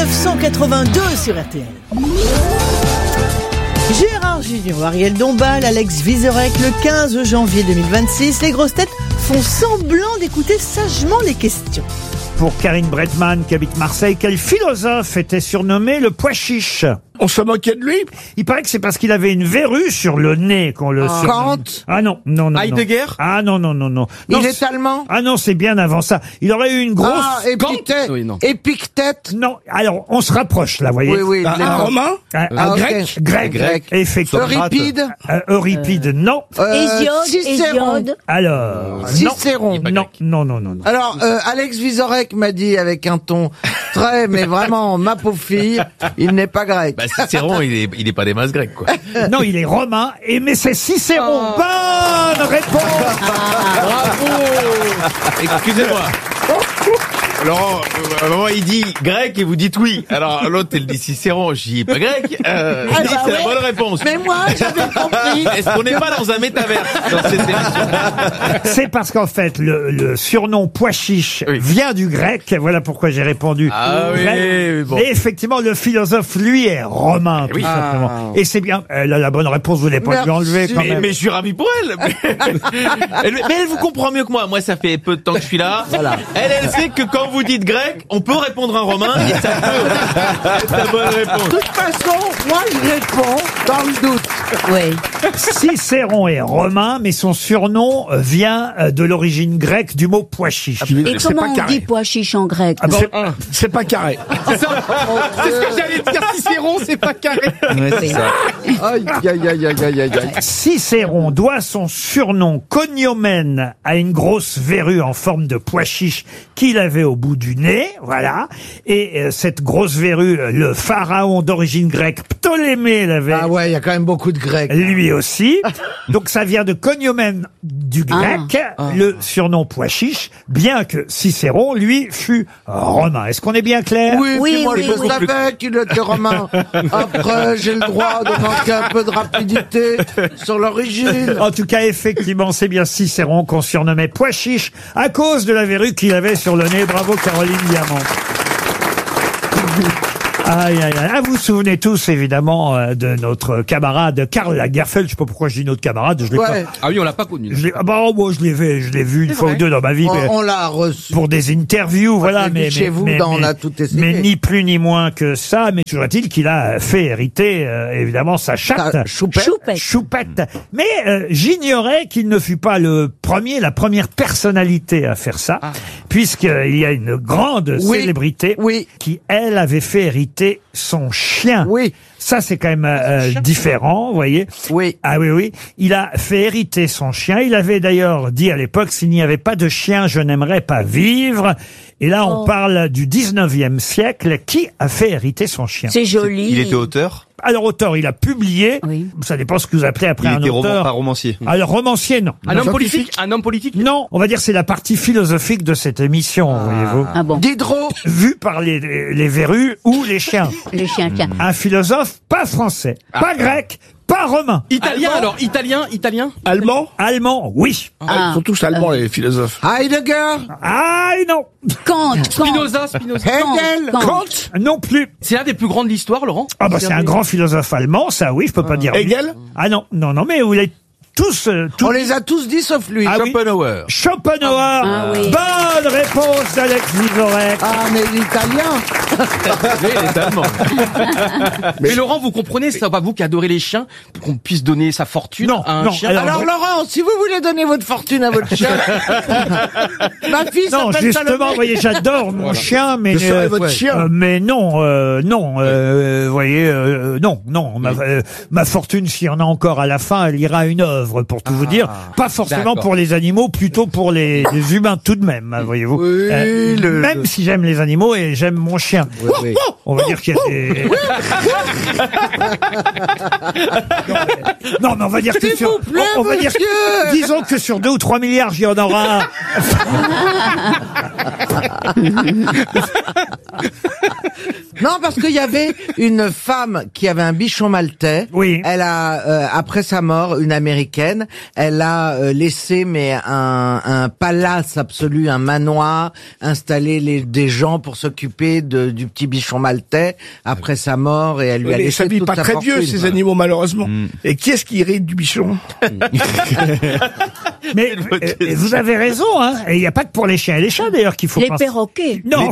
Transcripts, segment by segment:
1982 sur RTL. Gérard Junior, Ariel Dombal, Alex Vizorek, le 15 janvier 2026, les grosses têtes font semblant d'écouter sagement les questions. Pour Karine Bredman, qui habite Marseille, quel philosophe était surnommé le pois chiche? On se moquait de lui? Il paraît que c'est parce qu'il avait une verrue sur le nez qu'on le surnomme. Kant? Ah non. Heidegger? Ah non. Il est allemand? Ah non, c'est bien avant ça. Il aurait eu une grosse... Ah, Épictète? Oui, non. Épictète? Non, alors on se rapproche là, voyez. Oui, Un romain? Ah, grec? ok. Grec, effectivement. Euripide? Euripide, non. Cicéron? Alors, Cicéron? non. Alors, Alex Vizorek m'a dit avec un ton très, mais vraiment, ma pauvre fille, il n'est pas grec. Bah, Cicéron, il est pas des masses grecques, quoi. Non, il est romain, mais c'est Cicéron. Bonne réponse. Bravo! Excusez-moi. Laurent, à un moment, il dit grec et vous dites oui. Alors, l'autre, elle dit Cicéron, je dis pas grec. Il dit c'est la bonne réponse. Mais moi, j'avais compris. Est-ce qu'on n'est pas dans un métaverse dans cette émission? C'est parce qu'en fait, le surnom pois chiche vient du grec. Voilà pourquoi j'ai répondu. Ah oui, grec. bon. Et effectivement, le philosophe, lui, est romain, tout simplement. Et c'est bien. Elle a la bonne réponse, vous l'avez pas dû enlever quand même. Mais je suis ravi pour elle. Mais elle vous comprend mieux que moi. Moi, ça fait peu de temps que je suis là. Voilà. Elle sait que quand vous dites grec, on peut répondre un romain et ça peut être la bonne réponse. De toute façon, moi, je réponds dans le doute. Oui. Cicéron est romain, mais son surnom vient de l'origine grecque du mot pois chiche. Et comment on dit pois chiche en grec? Ah bon, C'est pas carré. C'est ce que j'allais dire. Cicéron, c'est pas carré. Aïe. Cicéron doit son surnom cognomène à une grosse verrue en forme de pois chiche qu'il avait au bout du nez, voilà. Et cette grosse verrue, le pharaon d'origine grecque Ptolémée l'avait. Ah ouais, il y a quand même beaucoup de grecs. Lui aussi. Donc ça vient de cognomène du grec, le surnom pois chiche, bien que Cicéron, lui, fut romain. Est-ce qu'on est bien clair? Oui, puis moi, je oui. savais qu'il était romain. Après, j'ai le droit de manquer un peu de rapidité sur l'origine. En tout cas, effectivement, c'est bien Cicéron qu'on surnommait pois chiche à cause de la verrue qu'il avait sur le nez. Bravo Caroline Diamant. Aïe. Ah, vous vous souvenez tous, évidemment, de notre camarade Karl Lagerfeld. Je sais pas pourquoi je dis notre camarade. Je l'ai pas. Ah oui, on l'a pas connu. Moi, je l'ai vu une fois ou deux dans ma vie. mais On l'a reçu. pour des interviews, voilà. l'a vu chez vous, on a tout essayé. Mais ni plus ni moins que ça. Mais toujours est-il qu'il a fait hériter, évidemment, sa chatte. Choupette. Mais j'ignorais qu'il ne fut pas la première personnalité à faire ça, puisqu'il y a une grande célébrité qui, elle, avait fait hériter son chien. Oui. Ça, c'est quand même différent, vous voyez. Oui. Ah oui. Il a fait hériter son chien. Il avait d'ailleurs dit à l'époque, s'il n'y avait pas de chien, je n'aimerais pas vivre. Et là, on parle du 19e siècle. Qui a fait hériter son chien? C'est joli. Il était auteur? Alors, auteur, il a publié. Oui. Ça dépend ce que vous appelez après un auteur. Pas romancier. Alors, romancier, non. Un homme politique? Non, on va dire c'est la partie philosophique de cette émission, voyez-vous. Ah bon. Diderot. Vu par les verrues ou les chiens. Les chiens, tiens. Un philosophe pas français, pas grec, pas romain. Italien, alors? Italien? Allemand, oui. Ils sont tous allemands, les philosophes. Heidegger. Ah, non. Kant. Spinoza. Hegel. Kant, non plus. C'est l'un des plus grands de l'histoire, Laurent? Ah bah c'est un grand philosophe allemand, ça oui, je peux pas dire. Hegel? Ah non, mais vous l'avez tous. On les a tous dit sauf lui. Ah oui. Schopenhauer. Ah oui. Bonne réponse d'Alex Vizorek. Ah, mais l'italien. Oui, il est allemand. Mais Laurent, vous comprenez, c'est pas vous qui adorez les chiens, pour qu'on puisse donner sa fortune à un chien? Alors Laurent, si vous voulez donner votre fortune à votre chien, ma fille Non, s'appelle justement, Salomé. vous voyez, j'adore mon chien, mais Je serai votre chien. mais non, vous voyez, non, ma fortune, s'il y en a encore à la fin, elle ira à une œuvre, pour tout vous dire, pas forcément pour les animaux, plutôt pour les humains tout de même, voyez-vous. Oui, même si j'aime les animaux et j'aime mon chien. Oui. On va dire qu'il y a des... Non, mais on va dire que S'il sur... vous plaît, on va dire, monsieur. disons que sur 2 ou 3 milliards, il y en aura un. Non, parce qu'il y avait une femme qui avait un bichon maltais. Oui. Elle a, après sa mort, une américaine, elle a laissé un palace absolu, un manoir, installer des gens pour s'occuper du petit bichon maltais après sa mort, et elle lui a laissé ça vit toute pas sa très fortune. vieux, ces animaux, malheureusement. Et qui est-ce qui hérite du bichon? Mais vous avez raison, hein. Et il n'y a pas que pour les chiens et les chats, d'ailleurs, qu'il faut Les penser. perroquets. Non.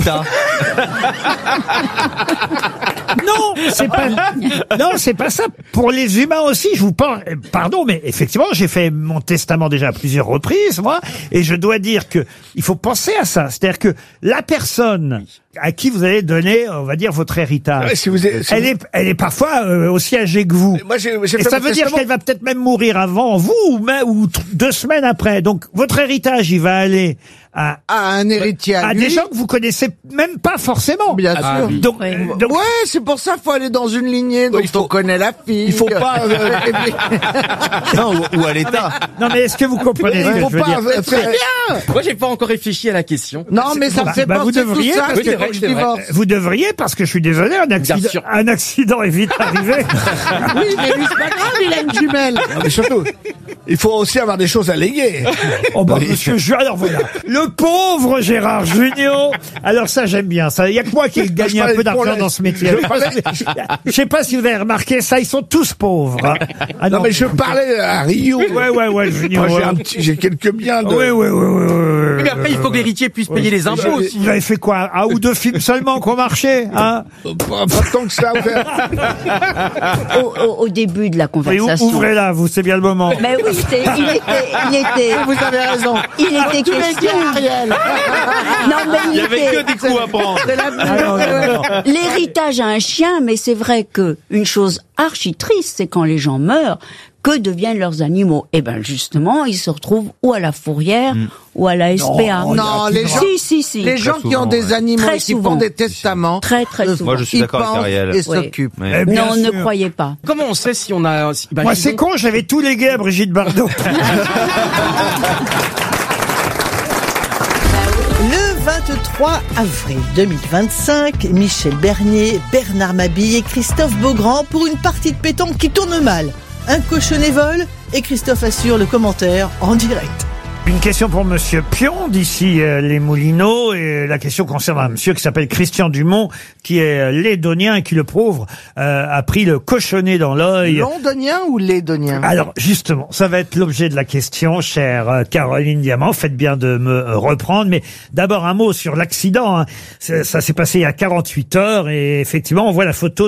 Non, c'est pas ça. Pour les humains aussi, je vous parle. Pardon, mais effectivement, j'ai fait mon testament déjà à plusieurs reprises, moi, et je dois dire que il faut penser à ça. C'est-à-dire que la personne à qui vous allez donner, on va dire, votre héritage, elle est parfois aussi âgée que vous. Moi, j'ai Et ça veut dire qu'elle va peut-être même mourir avant vous, ou 2 semaines après. Donc, votre héritage, il va aller à un héritier à lui. des gens que vous connaissez même pas forcément. Bien sûr. Oui. Donc, Ouais. Ouais, c'est pour ça qu'il faut aller dans une lignée dont on connaît la fille. Il faut pas... Non, ou à l'État. non, mais est-ce que vous comprenez ce il que faut je veux dire? pas faire... Moi, j'ai pas encore réfléchi à la question. Non, mais ça me fait vous penser devriez, tout ça, parce que que- quand je c'est vrai. divorce. Vous devriez, parce que je suis désolé, sûr. un accident est vite arrivé. Oui, mais lui, c'est pas grave, il a une jumelle. Non, mais surtout, il faut aussi avoir des choses à léguer. Oh bah, monsieur alors voilà. Le pauvre Gérard Junior. Alors ça, j'aime bien ça. Il y a que moi qui ai gagné un peu d'argent dans ce métier. Je sais pas si vous avez remarqué ça, ils sont tous pauvres. Hein. Ah Non, mais je parlais à Rio. Ouais, Junior. Moi, j'ai quelques biens de... Oui. Mais après, il faut que l'héritier puisse payer les impôts aussi. Vous avez fait quoi? 1 ou 2 films seulement qui ont marché, hein? Pas tant que ça, ouvert. Au début de la Et conversation. ouvrez-la, vous, c'est bien le moment. Mais oui, il était. Vous avez raison. Il était question. Ariel. Non, mais Il y avait que des coups à prendre. C'est la L'héritage a un chien, mais c'est vrai que une chose archi triste, c'est quand les gens meurent, que deviennent leurs animaux? Eh ben, justement, ils se retrouvent ou à la fourrière, ou à la SPA. Non, les gens, Si. les gens qui ont des animaux Très et qui souvent. font des testaments, Très souvent. Moi, je suis ils d'accord avec pensent Ariel. et s'occupent. Ouais. Eh bien Non, ne sûr. croyez pas. Comment on sait si on a... Moi, c'est con, j'avais tous les gays à Brigitte Bardot. Le 23 avril 2025, Michel Bernier, Bernard Mabille et Christophe Beaugrand pour une partie de pétanque qui tourne mal. Un cochonnet vole et Christophe assure le commentaire en direct. Une question pour Monsieur Pion, d'ici les Moulineaux, et la question concerne un monsieur qui s'appelle Christian Dumont, qui est lédonien et qui, le pauvre, a pris le cochonnet dans l'œil. Londonien ou lédonien? Alors, justement, ça va être l'objet de la question, chère Caroline Diamant. Faites bien de me reprendre. Mais d'abord, un mot sur l'accident. Hein. Ça s'est passé il y a 48 heures et effectivement, on voit la photo